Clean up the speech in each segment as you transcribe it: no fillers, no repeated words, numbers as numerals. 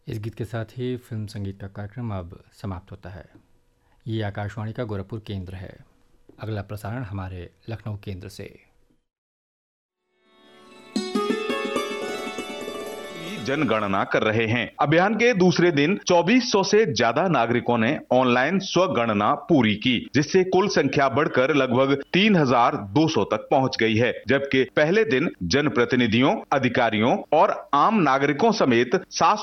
इस गीत के साथ ही फिल्म संगीत का कार्यक्रम अब समाप्त होता है। ये आकाशवाणी का गोरखपुर केंद्र है। अगला प्रसारण हमारे लखनऊ केंद्र से। जनगणना कर रहे हैं। अभियान के दूसरे दिन 2400 से ज्यादा नागरिकों ने ऑनलाइन स्वगणना पूरी की, जिससे कुल संख्या बढ़कर लगभग 3200 तक पहुंच गई है। जबकि पहले दिन जनप्रतिनिधियों, अधिकारियों और आम नागरिकों समेत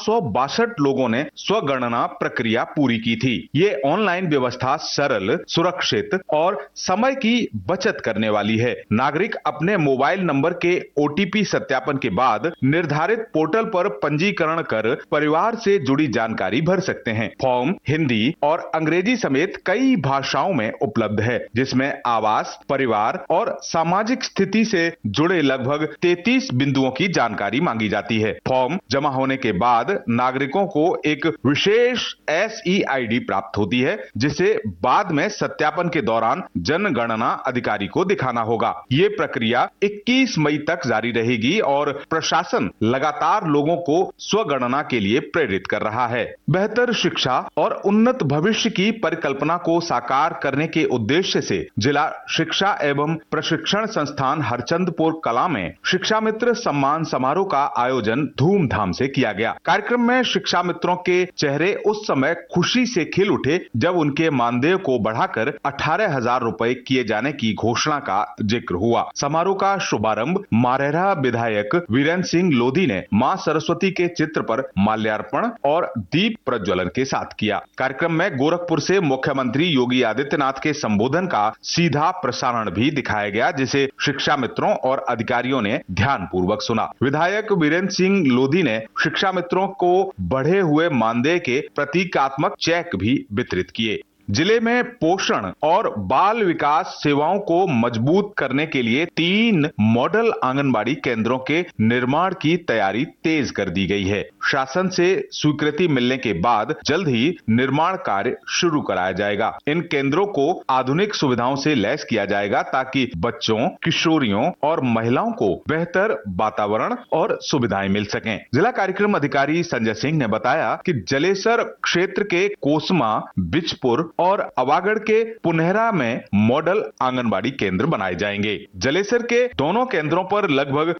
762 लोगों ने स्वगणना प्रक्रिया पूरी की थी। ये ऑनलाइन व्यवस्था सरल, सुरक्षित और समय की बचत करने वाली है। नागरिक अपने मोबाइल नंबर के ओटीपी सत्यापन के बाद निर्धारित पोर्टल पर पंजीकरण कर परिवार से जुड़ी जानकारी भर सकते हैं। फॉर्म हिंदी और अंग्रेजी समेत कई भाषाओं में उपलब्ध है, जिसमें आवास, परिवार और सामाजिक स्थिति से जुड़े लगभग 33 बिंदुओं की जानकारी मांगी जाती है। फॉर्म जमा होने के बाद नागरिकों को एक विशेष SEID प्राप्त होती है, जिसे बाद में सत्यापन के दौरान जनगणना अधिकारी को दिखाना होगा। ये प्रक्रिया 21 मई तक जारी रहेगी और प्रशासन लगातार लोगों को स्वगणना के लिए प्रेरित कर रहा है। बेहतर शिक्षा और उन्नत भविष्य की परिकल्पना को साकार करने के उद्देश्य से जिला शिक्षा एवं प्रशिक्षण संस्थान हरचंदपुर कला में शिक्षा मित्र सम्मान समारोह का आयोजन धूमधाम से किया गया। कार्यक्रम में शिक्षा मित्रों के चेहरे उस समय खुशी से खिल उठे जब उनके मानदेय को बढ़ाकर 18,000 रुपए किए जाने की घोषणा का जिक्र हुआ। समारोह का शुभारंभ मारेरा विधायक वीरेंद्र सिंह लोधी ने मां सरस्वती के चित्र पर माल्यार्पण और दीप प्रज्वलन के साथ किया। कार्यक्रम में गोरखपुर से मुख्यमंत्री योगी आदित्यनाथ के संबोधन का सीधा प्रसारण भी दिखाया गया, जिसे शिक्षा मित्रों और अधिकारियों ने ध्यानपूर्वक सुना। विधायक वीरेंद्र सिंह लोधी ने शिक्षा मित्रों को बढ़े हुए मानदेय के प्रतीकात्मक चेक भी वितरित किए। जिले में पोषण और बाल विकास सेवाओं को मजबूत करने के लिए 3 मॉडल आंगनबाड़ी केंद्रों के निर्माण की तैयारी तेज कर दी गई है। शासन से स्वीकृति मिलने के बाद जल्द ही निर्माण कार्य शुरू कराया जाएगा। इन केंद्रों को आधुनिक सुविधाओं से लैस किया जाएगा ताकि बच्चों, किशोरियों और महिलाओं को बेहतर वातावरण और सुविधाएं मिल सकें। जिला कार्यक्रम अधिकारी संजय सिंह ने बताया कि जलेसर क्षेत्र के कोसमा, बिचपुर और अवागढ़ के पुनहरा में मॉडल आंगनबाड़ी केंद्र बनाए जाएंगे। जलेसर के दोनों केंद्रों पर लगभग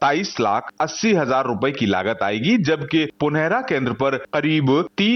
27,80,000 रुपए की लागत आएगी, जबकि पुनहरा केंद्र पर करीब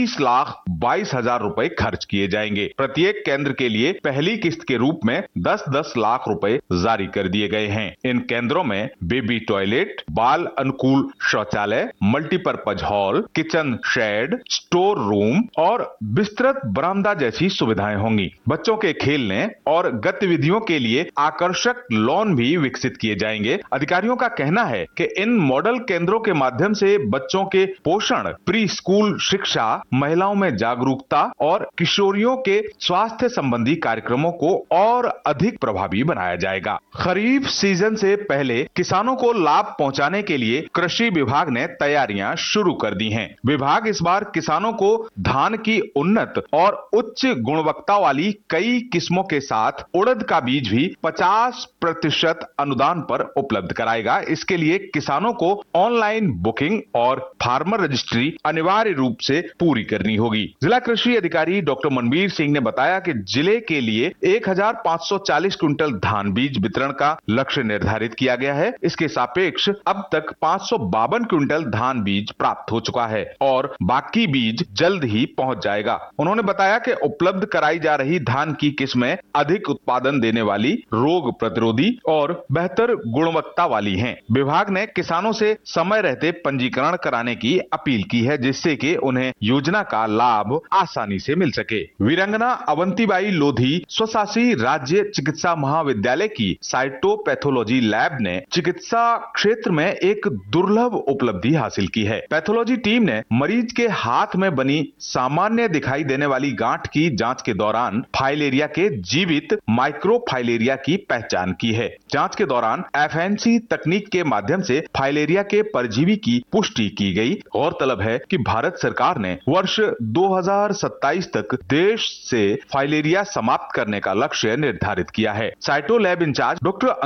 30,22,000 रुपए खर्च किए जाएंगे। प्रत्येक केंद्र के लिए पहली किस्त के रूप में 10-10 लाख रुपए जारी कर दिए गए हैं। इन केंद्रों में बेबी टॉयलेट, बाल अनुकूल शौचालय, multipurpose hall, kitchen shed, store room और विस्तृत बरामदा जैसी सुविधाएं होंगी। बच्चों के खेलने और गतिविधियों के लिए आकर्षक लॉन भी विकसित किए जाएंगे। अधिकारियों का कहना है कि इन मॉडल केंद्रों के माध्यम से बच्चों के पोषण, प्री स्कूल शिक्षा, महिलाओं में जागरूकता और किशोरियों के स्वास्थ्य संबंधी कार्यक्रमों को और अधिक प्रभावी बनाया जाएगा। खरीफ सीजन से पहले किसानों को लाभ पहुंचाने के लिए कृषि विभाग ने तैयारियां शुरू कर दी हैं। विभाग इस बार किसानों को धान की उन्नत और उच्च गुणवत्ता वाली कई किस्मों के साथ उड़द का बीज भी 50% अनुदान पर उपलब्ध कराएगा। इसके लिए किसानों को ऑनलाइन बुकिंग और फार्मर रजिस्ट्री अनिवार्य रूप से पूरी करनी होगी। जिला कृषि अधिकारी डॉक्टर मनवीर सिंह ने बताया कि जिले के लिए 1,540 क्विंटल धान बीज वितरण का लक्ष्य निर्धारित किया गया है। इसके सापेक्ष अब तक 552 क्विंटल धान बीज प्राप्त हो चुका है और बाकी बीज जल्द ही पहुंच जाएगा। उन्होंने बताया कि उपलब्ध कराई जा रही धान की किस्में अधिक उत्पादन देने वाली, रोग प्रतिरोधी और बेहतर गुणवत्ता वाली हैं। विभाग ने किसानों से समय रहते पंजीकरण कराने की अपील की है, जिससे कि उन्हें योजना का लाभ आसानी से मिल सके। वीरांगना अवंतीबाई लोधी स्वशासी राज्य चिकित्सा महाविद्यालय की साइटोपैथोलॉजी लैब ने चिकित्सा क्षेत्र में एक दुर्लभ उपलब्धि हासिल की है। पैथोलॉजी टीम ने मरीज के हाथ में बनी सामान्य दिखाई देने वाली गांठ की जांच के दौरान फाइलेरिया के जीवित माइक्रोफाइलेरिया की पहचान की है। जांच के दौरान FNC तकनीक के माध्यम से फाइलेरिया के परजीवी की पुष्टि की गई। गौरतलब है कि भारत सरकार ने वर्ष 2027 तक देश से फाइलेरिया समाप्त करने का लक्ष्य निर्धारित किया है। Cyto lab in charge doctor